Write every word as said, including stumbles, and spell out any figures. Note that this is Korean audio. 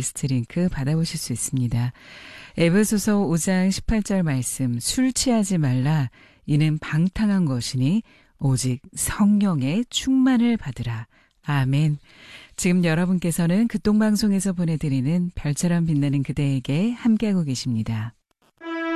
이스트 링크 받아보실 수 있습니다. 에베소서 오 장 십팔 절 말씀, 술 취하지 말라. 이는 방탕한 것이니 오직 성령의 충만을 받으라. 아멘. 지금 여러분께서는 극동방송에서 보내드리는 별처럼 빛나는 그대에게 함께하고 계십니다.